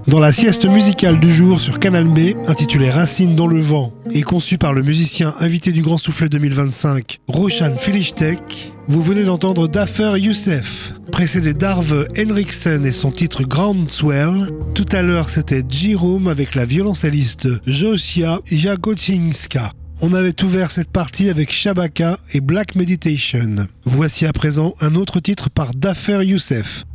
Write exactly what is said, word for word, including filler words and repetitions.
Dans la sieste musicale du jour sur Canal B, intitulée Racines dans le vent et conçue par le musicien invité du Grand Soufflet deux mille vingt-cinq, Roshan Filishtek, vous venez d'entendre Dafer Youssef, précédé d'Arve Henriksen et son titre Groundswell. Tout à l'heure, c'était J-Room avec la violoncelliste Josia Jagoczynska. On avait ouvert cette partie avec Shabaka et Black Meditation. Voici à présent un autre titre par Dafer Youssef.